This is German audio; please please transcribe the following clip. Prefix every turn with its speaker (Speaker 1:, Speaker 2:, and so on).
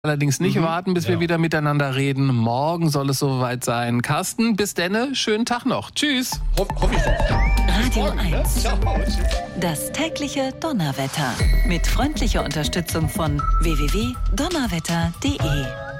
Speaker 1: Allerdings nicht warten, bis wir wieder miteinander reden. Morgen soll es soweit sein. Carsten, bis denne, schönen Tag noch. Tschüss.
Speaker 2: Hoffe ich doch.
Speaker 3: Radio 1.
Speaker 2: Ciao.
Speaker 3: Das tägliche Donnerwetter. Mit freundlicher Unterstützung von www.donnerwetter.de.